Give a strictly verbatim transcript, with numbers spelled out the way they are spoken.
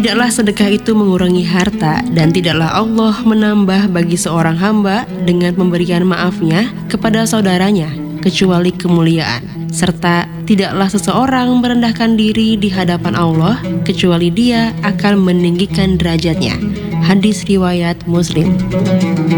Tidaklah sedekah itu mengurangi harta, dan tidaklah Allah menambah bagi seorang hamba dengan memberikan maafnya kepada saudaranya, kecuali kemuliaan. Serta tidaklah seseorang merendahkan diri di hadapan Allah, kecuali Dia akan meninggikan derajatnya. Hadis riwayat Muslim.